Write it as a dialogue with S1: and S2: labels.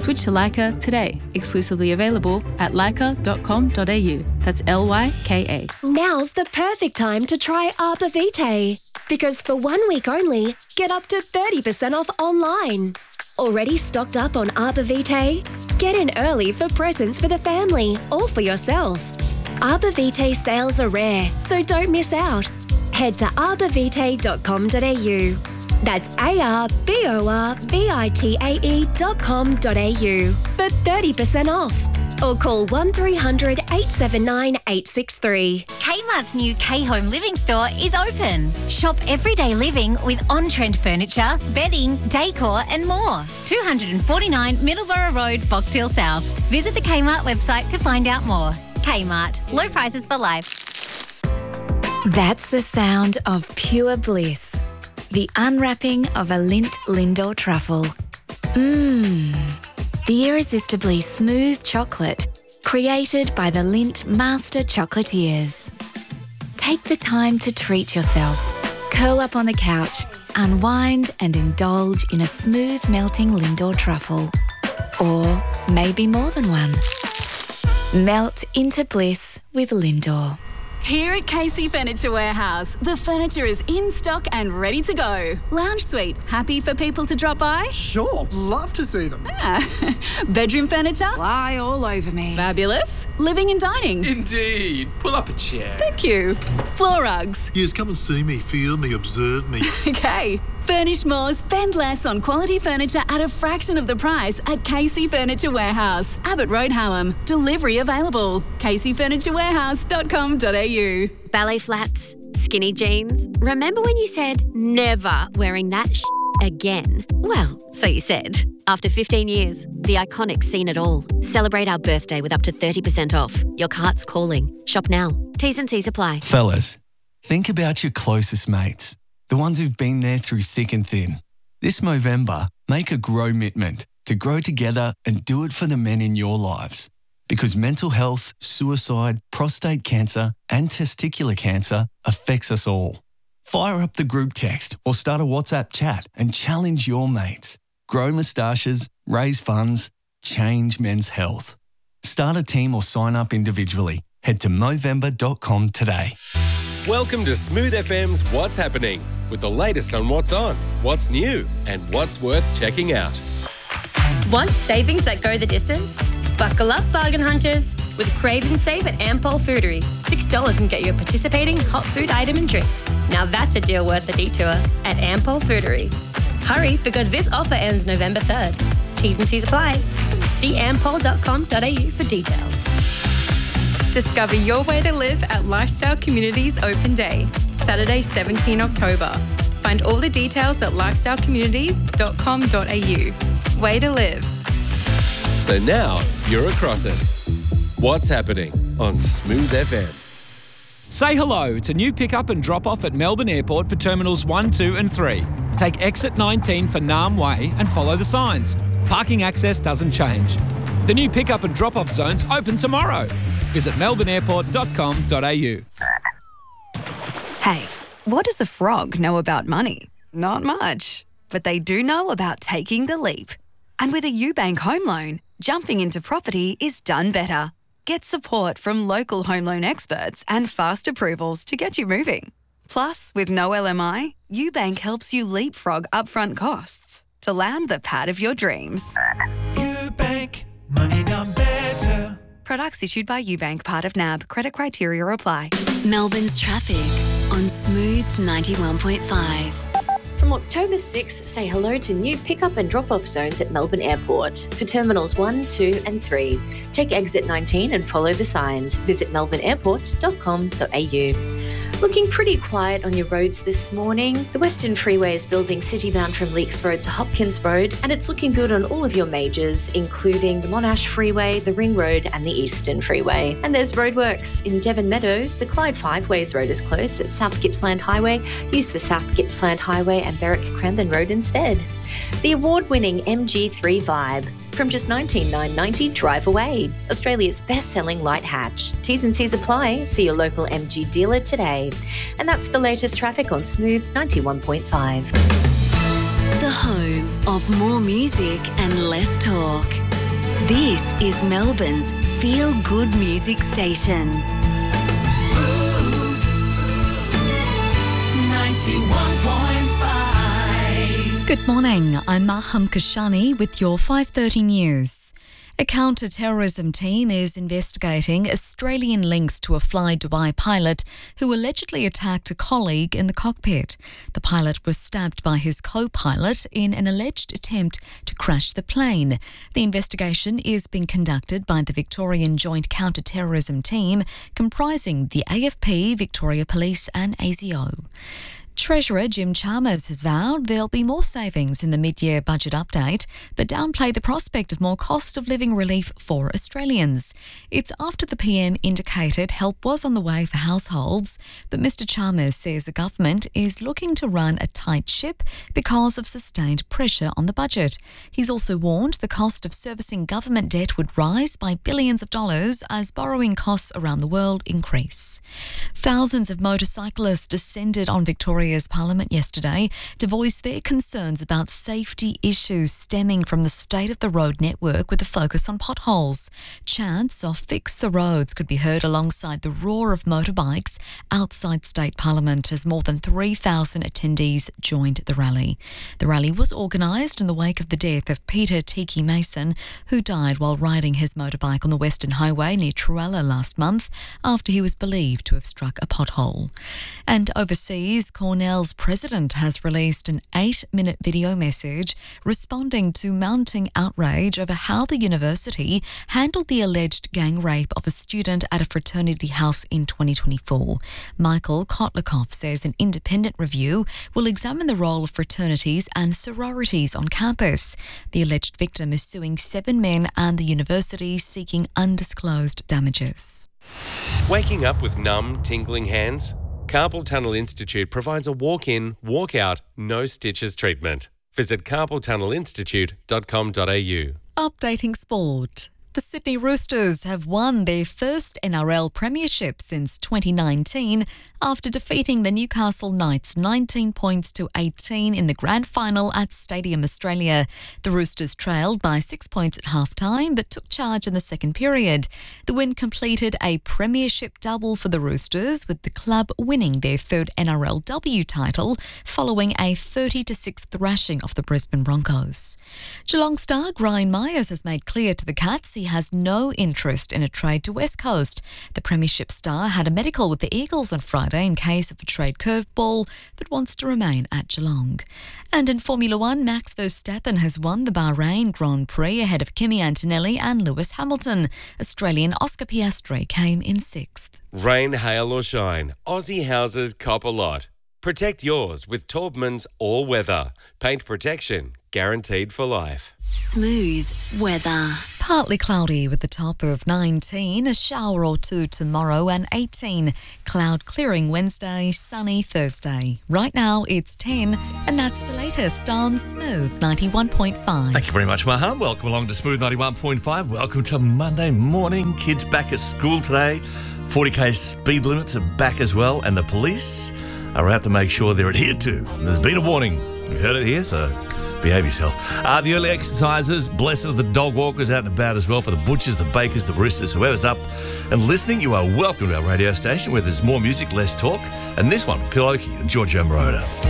S1: Switch to Leica today. Exclusively available at leica.com.au. That's Lyka.
S2: Now's the perfect time to try Arbor Vitae. Because for 1 week only, get up to 30% off online. Already stocked up on Arbor Vitae? Get in early for presents for the family or for yourself. Arbor Vitae sales are rare, so don't miss out. Head to arborvitae.com.au. That's arborvitae.com.au for 30% off. Or call 1300 879 863.
S3: Kmart's new K-Home Living store is open. Shop everyday living with on-trend furniture, bedding, decor and more. 249 Middleborough Road, Box Hill South. Visit the Kmart website to find out more. Kmart. Low prices for life.
S4: That's the sound of pure bliss. The unwrapping of a Lindt Lindor truffle. The irresistibly smooth chocolate created by the Lindt Master Chocolatiers. Take the time to treat yourself. Curl up on the couch, unwind and indulge in a smooth melting Lindor truffle. Or maybe more than one. Melt into bliss with Lindor.
S5: Here at Casey Furniture Warehouse, the furniture is in stock and ready to go. Lounge suite, happy for people to drop by?
S6: Sure, love to see them.
S5: Bedroom furniture?
S7: Lie all over me.
S5: Fabulous. Living and dining?
S8: Indeed. Pull up a chair.
S5: Thank you. Floor rugs?
S6: Yes, come and see me, feel me, observe me.
S5: Okay. Furnish more, spend less on quality furniture at a fraction of the price at Casey Furniture Warehouse, Abbott Road, Hallam. Delivery available. caseyfurniturewarehouse.com.au.
S9: Ballet flats, skinny jeans. Remember when you said never wearing that again? Well, so you said. After 15 years, the Iconic's seen it all. Celebrate our birthday with up to 30% off. Your cart's calling. Shop now. T's and C's apply.
S10: Fellas, think about your closest mates. The ones who've been there through thick and thin. This Movember, make a grow-mitment to grow together and do it for the men in your lives. Because mental health, suicide, prostate cancer and testicular cancer affects us all. Fire up the group text or start a WhatsApp chat and challenge your mates. Grow moustaches, raise funds, change men's health. Start a team or sign up individually. Head to Movember.com today.
S11: Welcome to Smooth FM's What's Happening, with the latest on what's on, what's new, and what's worth checking out.
S12: Want savings that go the distance? Buckle up, bargain hunters, with Crave and Save at Ampol Foodery. $6 can get you a participating hot food item and drink. Now that's a deal worth the detour at Ampol Foodery. Hurry, because this offer ends November 3rd. T's and C's apply. See ampol.com.au for details.
S13: Discover your way to live at Lifestyle Communities Open Day, Saturday 17 October. Find all the details at lifestylecommunities.com.au. Way to live.
S11: So now you're across it. What's happening on Smooth FM?
S14: Say hello to new pick-up and drop-off at Melbourne Airport for Terminals 1, 2 and 3. Take exit 19 for Naarm Way and follow the signs. Parking access doesn't change. The new pick-up and drop-off zones open tomorrow. Visit melbourneairport.com.au.
S15: Hey, what does a frog know about money? Not much. But they do know about taking the leap. And with a UBank home loan, jumping into property is done better. Get support from local home loan experts and fast approvals to get you moving. Plus, with no LMI, UBank helps you leapfrog upfront costs to land the pad of your dreams.
S16: UBank, money done better.
S15: Products issued by UBank, part of NAB. Credit criteria apply.
S17: Melbourne's traffic on Smooth 91.5.
S18: From October 6th, say hello to new pick-up and drop-off zones at Melbourne Airport for Terminals 1, 2 and 3. Take exit 19 and follow the signs. Visit melbourneairport.com.au. Looking pretty quiet on your roads this morning. The Western Freeway is building city-bound from Leakes Road to Hopkins Road, and it's looking good on all of your majors, including the Monash Freeway, the Ring Road and the Eastern Freeway. And there's roadworks in Devon Meadows. The Clyde Fiveways Road is closed at South Gippsland Highway. Use the South Gippsland Highway and Berwick-Cranbourne Road instead. The award-winning MG3 Vibe. From just $19,990, drive away. Australia's best-selling light hatch. T's and C's apply. See your local MG dealer today. And that's the latest traffic on Smooth 91.5.
S17: The home of more music and less talk. This is Melbourne's feel-good music station.
S16: Smooth 91.5.
S7: Good morning, I'm Maham Kashani with your 5:30 news. A counter-terrorism team is investigating Australian links to a Fly Dubai pilot who allegedly attacked a colleague in the cockpit. The pilot was stabbed by his co-pilot in an alleged attempt to crash the plane. The investigation is being conducted by the Victorian Joint Counter-Terrorism Team, comprising the AFP, Victoria Police and ASIO. Treasurer Jim Chalmers has vowed there'll be more savings in the mid-year budget update, but downplayed the prospect of more cost of living relief for Australians. It's after the PM indicated help was on the way for households, but Mr Chalmers says the government is looking to run a tight ship because of sustained pressure on the budget. He's also warned the cost of servicing government debt would rise by billions of dollars as borrowing costs around the world increase. Thousands of motorcyclists descended on Victoria's Parliament yesterday to voice their concerns about safety issues stemming from the state of the road network with a focus on potholes. Chants of fix the roads could be heard alongside the roar of motorbikes outside State Parliament as more than 3,000 attendees joined the rally. The rally was organised in the wake of the death of Peter Tiki Mason, who died while riding his motorbike on the Western Highway near Truella last month after he was believed to have struck a pothole. And overseas, Cornell's president has released an 8-minute video message responding to mounting outrage over how the university handled the alleged gang rape of a student at a fraternity house in 2024. Michael Kotlikoff says an independent review will examine the role of fraternities and sororities on campus. The alleged victim is suing 7 men and the university, seeking undisclosed damages.
S11: Waking up with numb, tingling hands? Carpal Tunnel Institute provides a walk-in, walk-out, no stitches treatment. Visit carpaltunnelinstitute.com.au.
S7: Updating sport. The Sydney Roosters have won their first NRL premiership since 2019 after defeating the Newcastle Knights 19 points to 18 in the grand final at Stadium Australia. The Roosters trailed by 6 points at half-time but took charge in the second period. The win completed a premiership double for the Roosters, with the club winning their third NRLW title following a 30-6 thrashing of the Brisbane Broncos. Geelong star Ryan Myers has made clear to the Cats he has no interest in a trade to West Coast. The Premiership star had a medical with the Eagles on Friday in case of a trade curveball, but wants to remain at Geelong. And in Formula One, Max Verstappen has won the Bahrain Grand Prix ahead of Kimi Antonelli and Lewis Hamilton. Australian Oscar Piastri came in 6th.
S11: Rain, hail or shine, Aussie houses cop a lot. Protect yours with Taubman's All Weather. Paint protection guaranteed for life.
S17: Smooth weather.
S7: Partly cloudy with a top of 19, a shower or two tomorrow, and 18. Cloud clearing Wednesday, sunny Thursday. Right now it's 10, and that's the latest on Smooth 91.5.
S19: Thank you very much, Maham. Welcome along to Smooth 91.5. Welcome to Monday morning. Kids back at school today. 40k speed limits are back as well, and the police are out to make sure they're adhered to. There's been a warning. You've heard it here, so behave yourself. The early exercisers, blessed are the dog walkers out and about as well, for the butchers, the bakers, the roosters, whoever's up and listening. You are welcome to our radio station where there's more music, less talk. And this one, Phil Oakey and Giorgio Moroder.